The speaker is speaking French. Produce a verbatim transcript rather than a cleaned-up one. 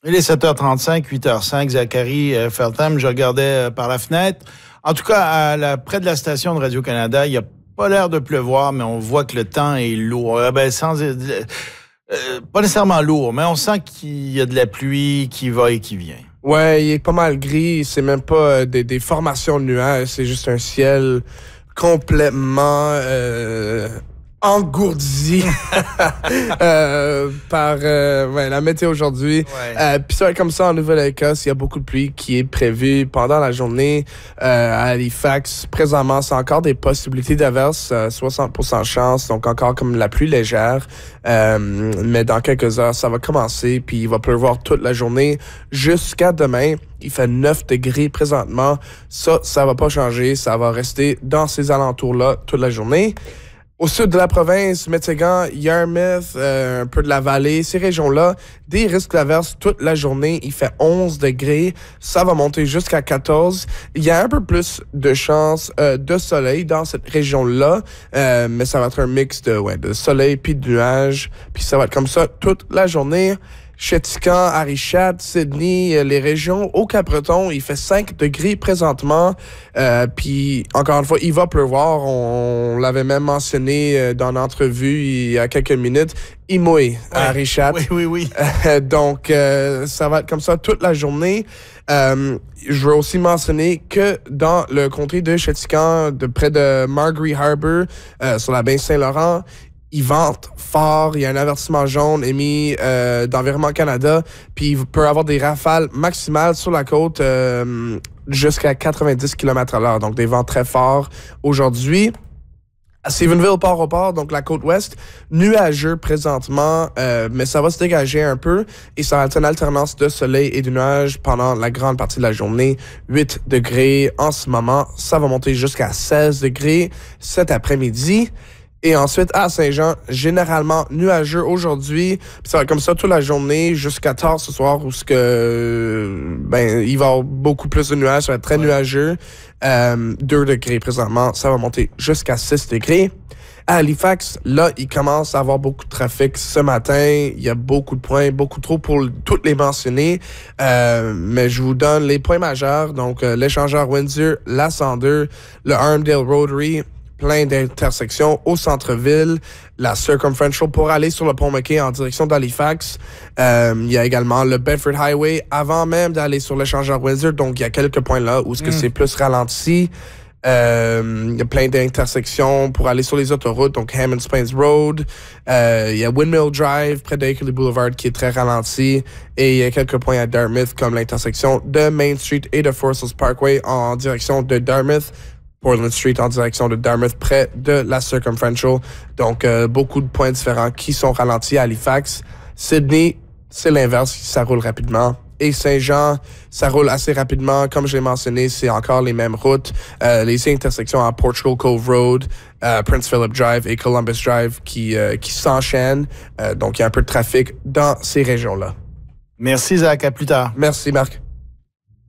Il est sept heures trente-cinq, huit heures zéro cinq, Zachary euh, Feltham, je regardais euh, par la fenêtre. En tout cas, à la, près de la station de Radio-Canada, il n'y a pas l'air de pleuvoir, mais on voit que le temps est lourd. Euh, ben, sans, euh, euh, pas nécessairement lourd, mais on sent qu'il y a de la pluie qui va et qui vient. Ouais, il est pas mal gris. C'est même pas des, des formations de nuages. C'est juste un ciel complètement euh, engourdi euh, par euh, ouais, la météo aujourd'hui. Ouais. Euh, Puis ça va être comme ça en Nouvelle-Écosse. Il y a beaucoup de pluie qui est prévue pendant la journée. Euh, à Halifax, présentement, c'est encore des possibilités d'averses, euh, soixante pour cent chance, donc encore comme la pluie légère. Euh, mais dans quelques heures, ça va commencer, puis il va pleuvoir toute la journée jusqu'à demain. Il fait neuf degrés présentement. Ça, ça va pas changer. Ça va rester dans ces alentours-là toute la journée. Au sud de la province, Métégan, Yarmouth, euh, un peu de la vallée, ces régions-là, des risques d'averses toute la journée. Il fait onze degrés. Ça va monter jusqu'à quatorze. Il y a un peu plus de chances euh, de soleil dans cette région-là, euh, mais ça va être un mix de, ouais, de soleil puis de nuages. Puis ça va être comme ça toute la journée. Chéticamp, Arichat, Sydney, les régions au Cap-Breton, il fait cinq degrés présentement. Euh, puis, encore une fois, il va pleuvoir. On, on l'avait même mentionné dans l'entrevue il y a quelques minutes. Il mouille à Arichat. Oui, oui, oui. Euh, donc, euh, ça va être comme ça toute la journée. Euh, je veux aussi mentionner que dans le comté de Chéticamp, de près de Margery Harbour, euh, sur la baie Saint-Laurent, il vente fort, il y a un avertissement jaune émis euh, d'Environnement Canada, puis il peut avoir des rafales maximales sur la côte euh, jusqu'à quatre-vingt-dix kilomètres à l'heure, donc des vents très forts aujourd'hui. À Stephenville, Port-au-Port, donc la côte ouest, nuageux présentement, euh, mais ça va se dégager un peu et ça va être une alternance de soleil et de nuages pendant la grande partie de la journée. huit degrés en ce moment, ça va monter jusqu'à seize degrés cet après-midi. Et ensuite, à Saint-Jean, généralement nuageux aujourd'hui. Puis ça va être comme ça toute la journée jusqu'à tard ce soir où ce que, ben, il va y avoir beaucoup plus de nuages. Ça va être très ouais. nuageux. Euh, deux degrés présentement. Ça va monter jusqu'à six degrés. À Halifax, là, il commence à avoir beaucoup de trafic ce matin. Il y a beaucoup de points, beaucoup trop pour tous les mentionner. Euh, mais je vous donne les points majeurs. Donc, euh, l'échangeur Windsor, la cent deux, le Armdale Rotary, plein d'intersections au centre-ville, la Circumferential pour aller sur le pont McKay en direction d'Halifax. Euh, il y a également le Bedford Highway avant même d'aller sur l'échangeur Windsor. Donc, il y a quelques points là où mm. c'est plus ralenti. Euh, il y a plein d'intersections pour aller sur les autoroutes, donc Hammond Plains Road. Euh, il y a Windmill Drive près de Ackley Boulevard qui est très ralenti. Et il y a quelques points à Dartmouth comme l'intersection de Main Street et de Forces Parkway en direction de Dartmouth. Portland Street en direction de Dartmouth, près de la Circumferential. Donc, euh, beaucoup de points différents qui sont ralentis à Halifax. Sydney, c'est l'inverse, ça roule rapidement. Et Saint-Jean, ça roule assez rapidement. Comme je l'ai mentionné, c'est encore les mêmes routes. Euh, les intersections à Portugal Cove Road, euh, Prince Philip Drive et Columbus Drive qui, euh, qui s'enchaînent. Euh, donc, il y a un peu de trafic dans ces régions-là. Merci, Zach. À plus tard. Merci, Marc.